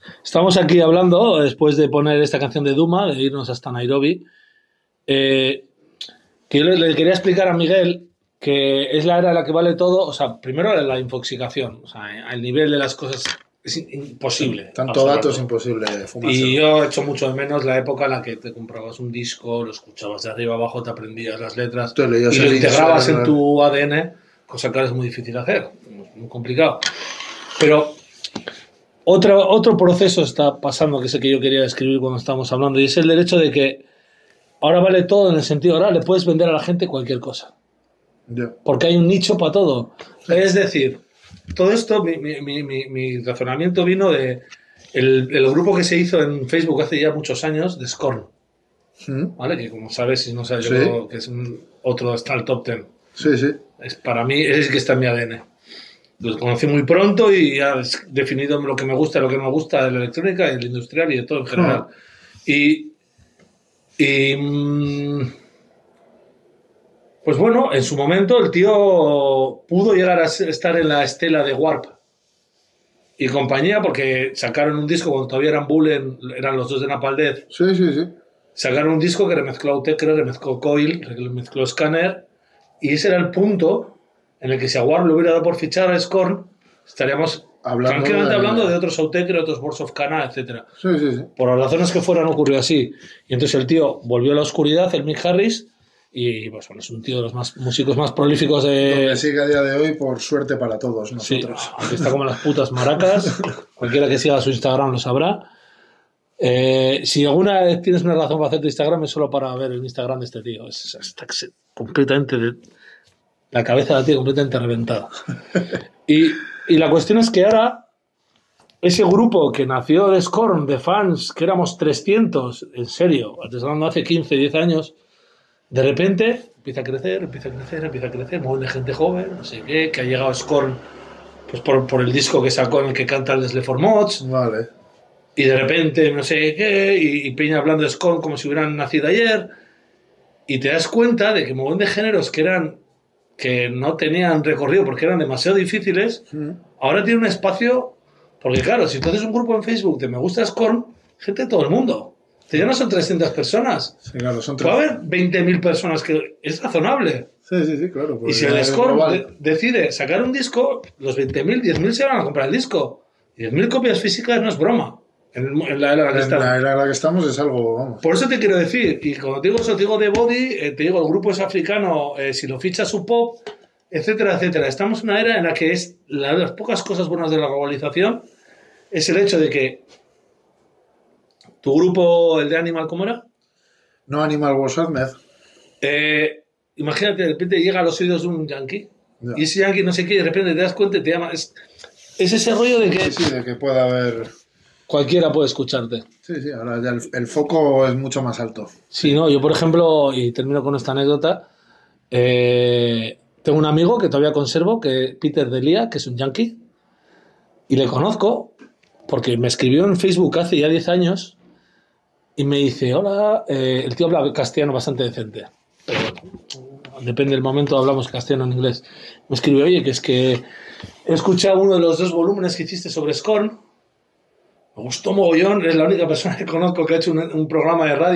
Estamos aquí hablando, después de poner esta canción de Duma, de irnos hasta Nairobi, que yo le quería explicar a Miguel que es la era en la que vale todo. O sea, primero la infoxicación, o sea, el nivel de las cosas es imposible. Tanto dato es imposible fumárselo. Y yo echo mucho de menos la época en la que te comprabas un disco, lo escuchabas de arriba abajo, te aprendías las letras y lo integrabas en tu ADN, cosa que ahora es muy difícil hacer, muy complicado. Pero otro proceso está pasando, que es el que yo quería describir cuando estábamos hablando, y es el derecho de que ahora vale todo, en el sentido, ahora le puedes vender a la gente cualquier cosa. Porque hay un nicho para todo. Es decir, todo esto, mi razonamiento vino de el grupo que se hizo en Facebook hace ya muchos años, de Scorn. ¿Vale? Que como sabes, si no sabes, yo creo que es otro, está el top 10. Sí, sí. Para mí es que está en mi ADN. Lo conocí muy pronto y ya he definido lo que me gusta y lo que no me gusta de la electrónica y del industrial y de todo en general. Pues bueno, en su momento el tío pudo llegar a estar en la estela de Warp y compañía, porque sacaron un disco cuando todavía eran Bullen, eran los dos de Napalm Death. Sí, sí, sí. Sacaron un disco que remezcló Autechre, remezcló Coil, remezcló Scanner, y ese era el punto en el que si a Warp le hubiera dado por fichar a Scorn, estaríamos tranquilamente hablando de otros Autechre, otros Boards of Cana, etc. Sí, sí, sí. Por las razones que fueran, ocurrió así. Y entonces el tío volvió a la oscuridad, el Mick Harris, y pues bueno, es un tío de los músicos más prolíficos de... Donde sigue a día de hoy, por suerte para todos nosotros. Sí, aunque está como las putas maracas. Cualquiera que siga su Instagram lo sabrá. Si alguna vez tienes una razón para hacer tu Instagram, es solo para ver el Instagram de este tío. Está completamente... la cabeza de la tía completamente reventada. Y la cuestión es que ahora ese grupo que nació de Scorn, de fans, que éramos 300, en serio, hablando hace 15, 10 años, de repente empieza a crecer, mueve de gente joven, no sé qué, que ha llegado a Scorn pues por el disco que sacó en el que canta el de Sleaford Mods. Vale. Y de repente no sé qué, y Peña hablando de Scorn como si hubieran nacido ayer, y te das cuenta de que un montón de géneros que no tenían recorrido porque eran demasiado difíciles, ahora tiene un espacio, porque claro, si tú haces un grupo en Facebook de Me Gusta Scorn, gente de todo el mundo. Ya no son 300 personas. Sí, claro, son puede haber 20.000 personas, que es razonable. Sí, sí, sí, claro. Y si el Scorn decide sacar un disco, los 20.000, 10.000 se van a comprar el disco. 10.000 copias físicas no es broma. En la era en la que estamos es algo, vamos. Por eso te quiero decir, y cuando te digo eso, te digo de Body, te digo el grupo es africano, si lo ficha su pop, etcétera, etcétera. Estamos en una era en la que es de las pocas cosas buenas de la globalización es el hecho de que tu grupo, el de Animal, ¿cómo era? No, Animal Was Ahmed. Imagínate, de repente llega a los oídos de un yankee, y ese yankee no sé qué, y de repente te das cuenta y te llama. Es ese rollo de que... Sí, de que pueda haber... cualquiera puede escucharte. Sí, sí, ahora ya el foco es mucho más alto. Sí, no, yo por ejemplo, y termino con esta anécdota, tengo un amigo que todavía conservo, que Peter Delia, que es un yankee, y le conozco porque me escribió en Facebook hace ya 10 años y me dice, hola, el tío habla castellano bastante decente, pero bueno, depende del momento, hablamos castellano en inglés. Me escribió, oye, que es que he escuchado uno de los 2 volúmenes que hiciste sobre Scorn, me gustó mogollón, eres la única persona que conozco que ha hecho un programa de radio